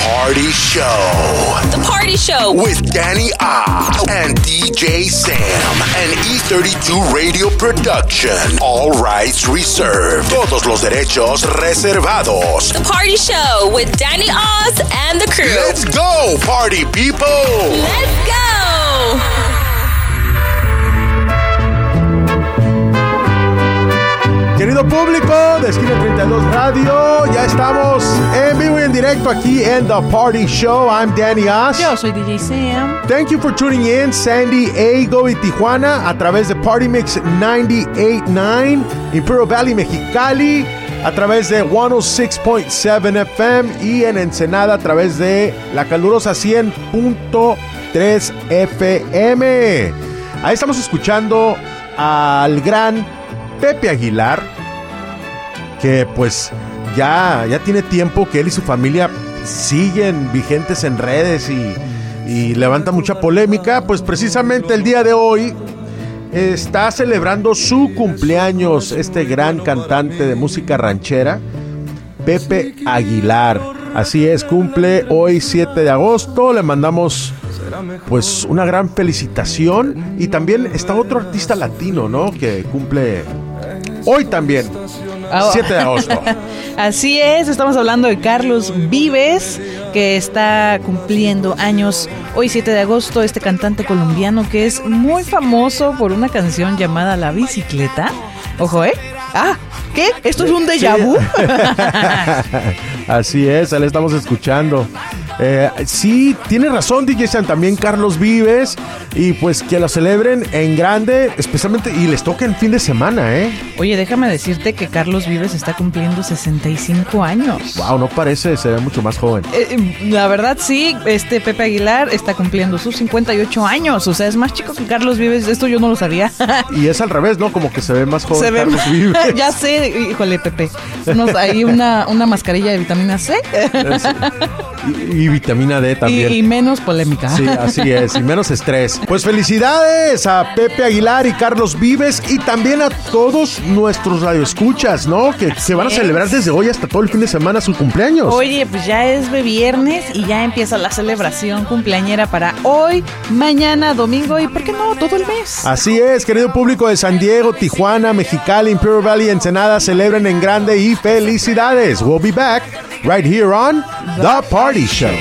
Party Show. The Party Show. With Danny Oz and DJ Sam. An E32 Radio Production. All rights reserved. Todos los derechos reservados. The Party Show with Danny Oz and the crew. Let's go, party people. Let's go. Querido público de Esquina 32 Radio, ya estamos en vivo y en directo aquí en The Party Show. I'm Danny Oz. Yo soy DJ Sam. Thank you for tuning in, San Diego y Tijuana, a través de Party Mix 98.9, Imperial Valley, Mexicali, a través de 106.7 FM y en Ensenada a través de la calurosa 100.3 FM. Ahí estamos escuchando al gran Pepe Aguilar, que pues ya tiene tiempo que él y su familia siguen vigentes en redes y levanta mucha polémica. Pues precisamente el día de hoy está celebrando su cumpleaños este gran cantante de música ranchera, Pepe Aguilar. Así es, cumple hoy 7 de agosto. Le mandamos pues una gran felicitación. Y también está otro artista latino, ¿no?, que cumple hoy también, 7 de agosto. Así es, estamos hablando de Carlos Vives, que está cumpliendo años hoy 7 de agosto, este cantante colombiano que es muy famoso por una canción llamada La Bicicleta. Ojo, ¿qué? ¿Esto es un déjà vu? Así es, ahí le estamos escuchando. Sí, tiene razón DJ Sam, también Carlos Vives. Y pues que lo celebren en grande, especialmente, y les toca en fin de semana, Oye, déjame decirte que Carlos Vives está cumpliendo 65 años. Wow, no parece, se ve mucho más joven. La verdad sí, Pepe Aguilar está cumpliendo sus 58 años. O sea, es más chico que Carlos Vives. Esto yo no lo sabía. Y es al revés, ¿no? Como que se ve más joven Carlos Vives. Ya sé, híjole, Pepe. Hay una mascarilla de vitamina C. Y vitamina D también. Y menos polémica. Sí, así es, y menos estrés. Pues felicidades a Pepe Aguilar y Carlos Vives y también a todos nuestros radioescuchas, ¿no? Que se van a celebrar desde hoy hasta todo el fin de semana su cumpleaños. Oye, pues ya es de viernes y ya empieza la celebración cumpleañera para hoy, mañana, domingo y, ¿por qué no?, todo el mes. Así es, querido público de San Diego, Tijuana, Mexicali, Imperial Valley, Ensenada, celebren en grande y felicidades. We'll be back right here on The Party Show.